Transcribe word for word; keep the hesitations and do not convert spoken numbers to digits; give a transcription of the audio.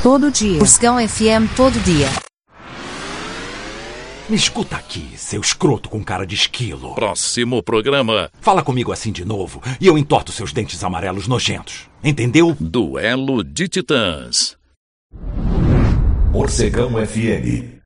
todo dia. Morcegão F M todo dia. Me escuta aqui, seu escroto com cara de esquilo. Próximo programa. Fala comigo assim de novo e eu entorto seus dentes amarelos nojentos. Entendeu? Duelo de Titãs. Morcegão F M.